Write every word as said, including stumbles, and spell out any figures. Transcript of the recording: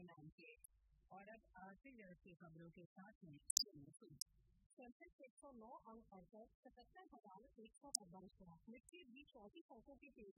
नाम के। और अब आर्थिक की खबरों के साथ में सेंसेक्स एक सौ नौ अंक बढ़कर सतहत्तर हजार एक सौ पचास पहुंचा। निफ्टी भी चौथी अंकों की तेजी